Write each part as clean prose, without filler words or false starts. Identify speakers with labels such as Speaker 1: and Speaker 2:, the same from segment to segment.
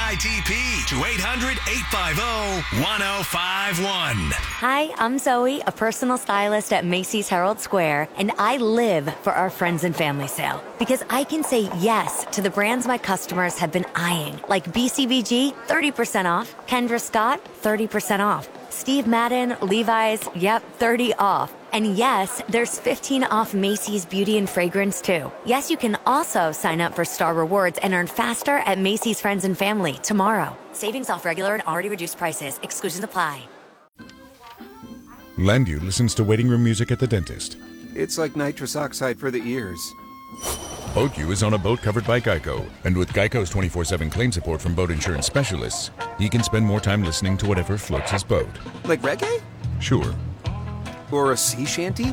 Speaker 1: KITP to 800-850-1051.
Speaker 2: Hi, I'm Zoe, a personal stylist at Macy's Herald Square, and I live for our friends and family sale because I can say yes to the brands my customers have been eyeing, like BCBG, 30% off, Kendra Scott, 30% off, Steve Madden, Levi's, yep, 30 off. And yes, there's 15 off Macy's Beauty and Fragrance too. Yes, you can also sign up for Star Rewards and earn faster at Macy's Friends and Family tomorrow. Savings off regular and already reduced prices. Exclusions apply.
Speaker 3: Landu listens to waiting room music at the dentist.
Speaker 4: It's like nitrous oxide for the ears.
Speaker 3: BoatU is on a boat covered by Geico. And with Geico's 24/7 claim support from boat insurance specialists, he can spend more time listening to whatever floats his boat.
Speaker 4: Like reggae?
Speaker 3: Sure.
Speaker 4: Or a sea shanty?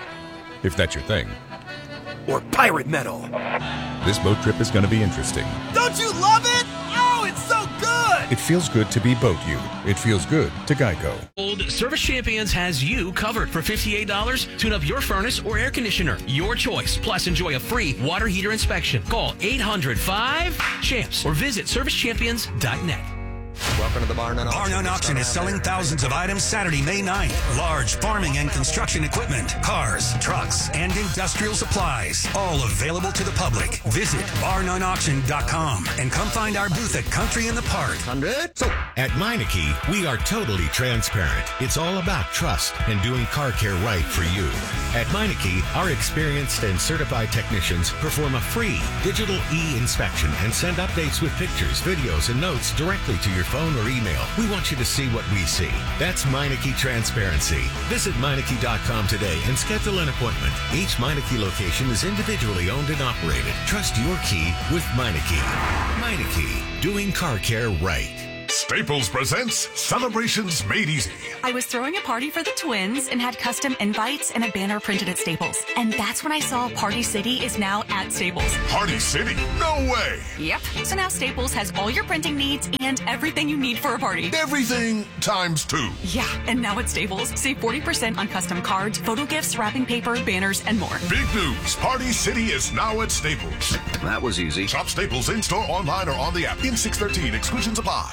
Speaker 3: If that's your thing.
Speaker 4: Or pirate metal?
Speaker 3: This boat trip is going to be interesting.
Speaker 5: Don't you love it? Oh, it's so good!
Speaker 3: It feels good to be BoatU. It feels good to Geico.
Speaker 6: Service Champions has you covered. For $58, tune up your furnace or air conditioner. Your choice. Plus, enjoy a free water heater inspection. Call 800-5-CHAMPS or visit servicechampions.net.
Speaker 7: Welcome to the Bar None Auction.
Speaker 1: Bar None Auction is selling thousands of items Saturday, May 9th. Large farming and construction equipment, cars, trucks, and industrial supplies. All available to the public. Visit barnoneauction.com and come find our booth at Country in the Park.
Speaker 8: So, at Meineke, we are totally transparent. It's all about trust and doing car care right for you. At Meineke, our experienced and certified technicians perform a free digital e-inspection and send updates with pictures, videos, and notes directly to your phone or email. We want you to see what we see. That's Meineke Transparency. Visit Meineke.com today and schedule an appointment. Each Meineke location is individually owned and operated. Trust your key with Meineke. Meineke, doing car care right.
Speaker 9: Staples presents Celebrations Made Easy.
Speaker 10: I was throwing a party for the twins and had custom invites and a banner printed at Staples. And that's when I saw Party City is now at Staples.
Speaker 9: Party City? No way!
Speaker 10: Yep. So now Staples has all your printing needs and everything you need for a party.
Speaker 9: Everything times 2.
Speaker 10: Yeah, and now at Staples, save 40% on custom cards, photo gifts, wrapping paper, banners, and more.
Speaker 9: Big news! Party City is now at Staples.
Speaker 7: That was easy.
Speaker 9: Shop Staples in-store, online, or on the app. In 613, exclusions apply.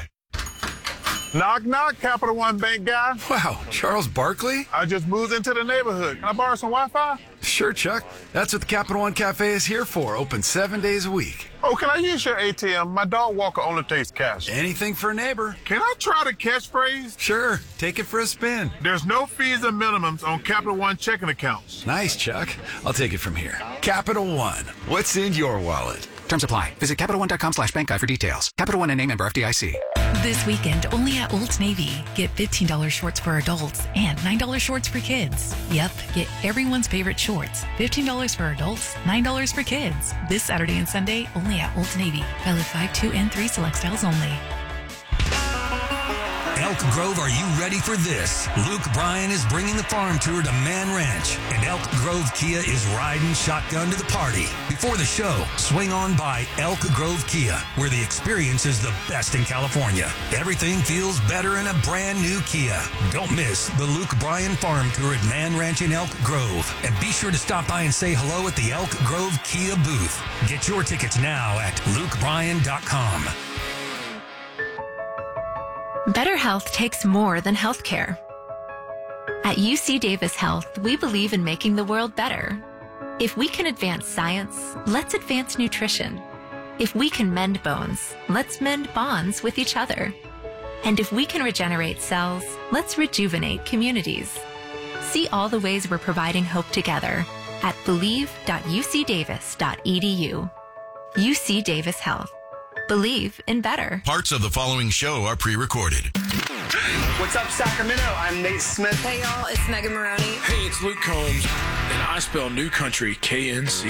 Speaker 11: Knock, knock, Capital One Bank guy.
Speaker 12: Wow, Charles Barkley?
Speaker 11: I just moved into the neighborhood. Can I borrow some Wi-Fi?
Speaker 12: Sure, Chuck. That's what the Capital One Cafe is here for. Open 7 days a week.
Speaker 11: Oh, can I use your ATM? My dog walker only takes cash.
Speaker 12: Anything for a neighbor.
Speaker 11: Can I try the catchphrase?
Speaker 12: Sure. Take it for a spin.
Speaker 11: There's no fees and minimums on Capital One checking accounts.
Speaker 12: Nice, Chuck. I'll take it from here. Capital One. What's in your wallet?
Speaker 13: Terms apply. Visit CapitalOne.com/bankguide for details. Capital One and a member FDIC.
Speaker 14: This weekend, only at Old Navy. Get $15 shorts for adults and $9 shorts for kids. Yep, get everyone's favorite shorts. $15 for adults, $9 for kids. This Saturday and Sunday, only at Old Navy. Valid 5, 2, and 3 select styles only.
Speaker 1: Elk Grove, are you ready for this? Luke Bryan is bringing the farm tour to Man Ranch, and Elk Grove Kia is riding shotgun to the party. Before the show, swing on by Elk Grove Kia, where the experience is the best in California. Everything feels better in a brand new Kia. Don't miss the Luke Bryan farm tour at Man Ranch in Elk Grove, and be sure to stop by and say hello at the Elk Grove Kia booth. Get your tickets now at lukebryan.com.
Speaker 15: Better health takes more than healthcare. At UC Davis Health, we believe in making the world better. If we can advance science, let's advance nutrition. If we can mend bones, let's mend bonds with each other. And if we can regenerate cells, let's rejuvenate communities. See all the ways we're providing hope together at believe.ucdavis.edu. UC Davis Health. Believe in better.
Speaker 1: Parts of the following show are pre-recorded.
Speaker 16: What's up, Sacramento? I'm Nate Smith.
Speaker 17: Hey, y'all, it's Megan Maroney.
Speaker 18: Hey, it's Luke Combs, and I spell New Country KNC.